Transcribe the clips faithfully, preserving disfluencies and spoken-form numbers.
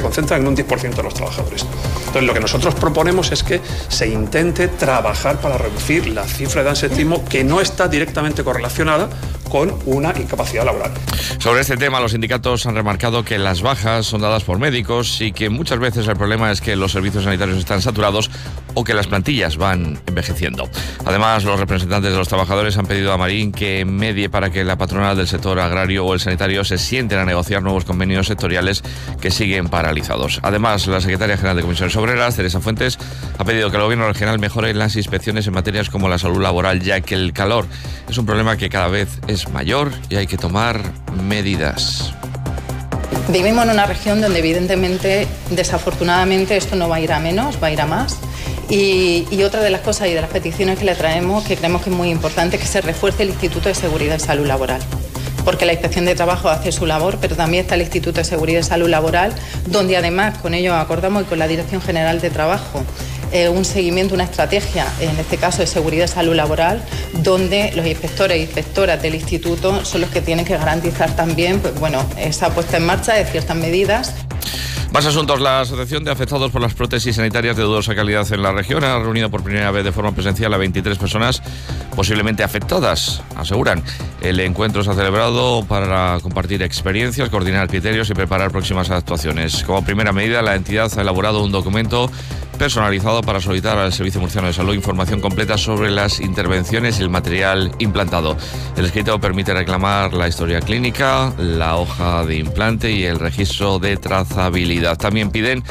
concentran en un diez por ciento de los trabajadores. Entonces, lo que nosotros proponemos es que se intente trabajar para reducir la cifra de absentismo que no está directamente correlacionada con una incapacidad laboral. Sobre este tema, los sindicatos han remarcado que las bajas son dadas por médicos y que muchas veces el problema es que los servicios sanitarios están saturados o que las plantillas van envejeciendo. Además, los representantes de los trabajadores han pedido a Marín que medie para que la patronal del sector agrario o el sanitario se sienten a negociar nuevos convenios sectoriales que siguen paralizados. Además, la secretaria general de Comisiones Obreras, Teresa Fuentes, ha pedido que el gobierno regional mejore las inspecciones en materias como la salud laboral, ya que el calor es un problema que cada vez es mayor y hay que tomar medidas. Vivimos en una región donde evidentemente, desafortunadamente, esto no va a ir a menos, va a ir a más. Y, y otra de las cosas y de las peticiones que le traemos, que creemos que es muy importante, es que se refuerce el Instituto de Seguridad y Salud Laboral. Porque la Inspección de Trabajo hace su labor, pero también está el Instituto de Seguridad y Salud Laboral, donde además con ellos acordamos y con la Dirección General de Trabajo eh, un seguimiento, una estrategia, en este caso de seguridad y salud laboral, donde los inspectores e inspectoras del instituto son los que tienen que garantizar también, pues bueno, esa puesta en marcha de ciertas medidas. Más asuntos. La Asociación de Afectados por las Prótesis Sanitarias de Dudosa Calidad en la región ha reunido por primera vez de forma presencial a veintitrés personas posiblemente afectadas, aseguran. El encuentro se ha celebrado para compartir experiencias, coordinar criterios y preparar próximas actuaciones. Como primera medida, la entidad ha elaborado un documento personalizado para solicitar al Servicio Murciano de Salud información completa sobre las intervenciones y el material implantado. El escrito permite reclamar la historia clínica, la hoja de implante y el registro de trazabilidad. También piden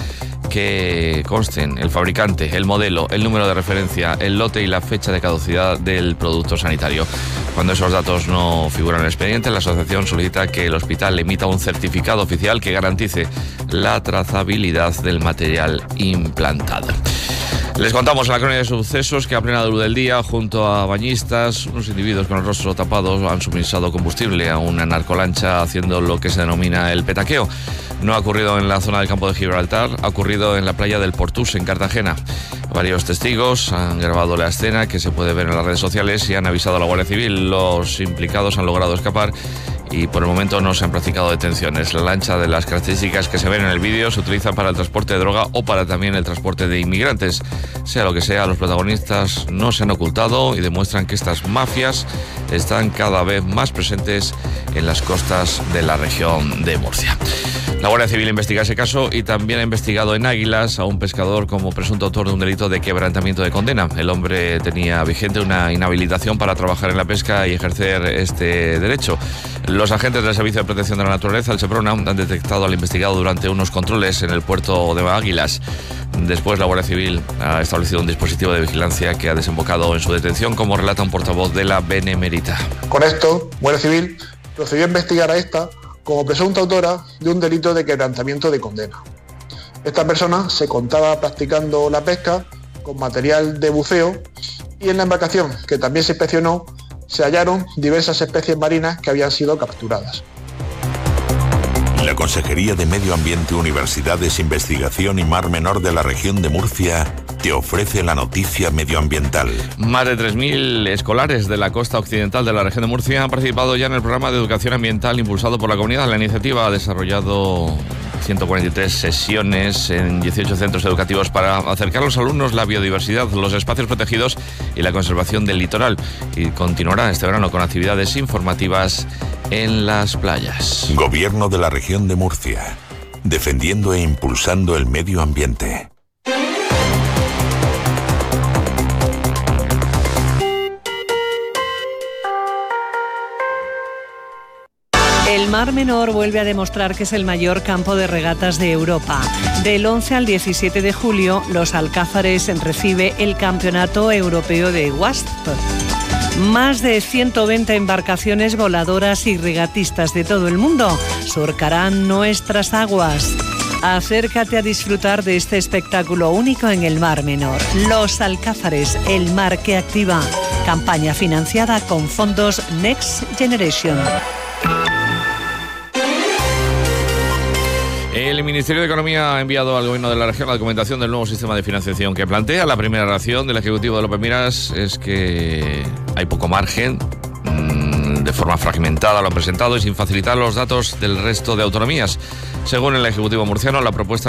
que consten el fabricante, el modelo, el número de referencia, el lote y la fecha de caducidad del producto sanitario. Cuando esos datos no figuran en el expediente, la asociación solicita que el hospital emita un certificado oficial que garantice la trazabilidad del material implantado. Les contamos en la crónica de sucesos que a plena luz del día, junto a bañistas, unos individuos con el rostro tapado han suministrado combustible a una narcolancha haciendo lo que se denomina el petaqueo. No ha ocurrido en la zona del campo de Gibraltar, ha ocurrido en la playa del Portús, en Cartagena. Varios testigos han grabado la escena que se puede ver en las redes sociales y han avisado a la Guardia Civil. Los implicados han logrado escapar y por el momento no se han practicado detenciones. La lancha, de las características que se ven en el vídeo, se utiliza para el transporte de droga o para también el transporte de inmigrantes. Sea lo que sea, los protagonistas no se han ocultado y demuestran que estas mafias están cada vez más presentes en las costas de la región de Murcia. La Guardia Civil investiga ese caso y también ha investigado en Águilas a un pescador como presunto autor de un delito de quebrantamiento de condena. El hombre tenía vigente una inhabilitación para trabajar en la pesca y ejercer este derecho. Los agentes del Servicio de Protección de la Naturaleza, el SEPRONA, han detectado al investigado durante unos controles en el puerto de Águilas. Después, la Guardia Civil ha establecido un dispositivo de vigilancia que ha desembocado en su detención, como relata un portavoz de la Benemérita. Con esto, Guardia Civil procedió a investigar a esta como presunta autora de un delito de quebrantamiento de condena. Esta persona se contaba practicando la pesca con material de buceo y en la embarcación, que también se inspeccionó, se hallaron diversas especies marinas que habían sido capturadas. La Consejería de Medio Ambiente, Universidades, Investigación y Mar Menor de la región de Murcia te ofrece la noticia medioambiental. Más de tres mil escolares de la costa occidental de la región de Murcia han participado ya en el programa de educación ambiental impulsado por la comunidad. La iniciativa ha desarrollado ciento cuarenta y tres sesiones en dieciocho centros educativos para acercar a los alumnos la biodiversidad, los espacios protegidos y la conservación del litoral. Y continuará este verano con actividades informativas en las playas. Gobierno de la región de Murcia, defendiendo e impulsando el medio ambiente. El Mar Menor vuelve a demostrar que es el mayor campo de regatas de Europa. Del once al diecisiete de julio, Los Alcázares recibe el Campeonato Europeo de WASP. Más de ciento veinte embarcaciones voladoras y regatistas de todo el mundo surcarán nuestras aguas. Acércate a disfrutar de este espectáculo único en el Mar Menor. Los Alcázares, el mar que activa. Campaña financiada con fondos Next Generation. El Ministerio de Economía ha enviado al Gobierno de la región la documentación del nuevo sistema de financiación que plantea. La primera reacción del Ejecutivo de López Miras es que hay poco margen, de forma fragmentada lo han presentado y sin facilitar los datos del resto de autonomías. Según el Ejecutivo murciano, la propuesta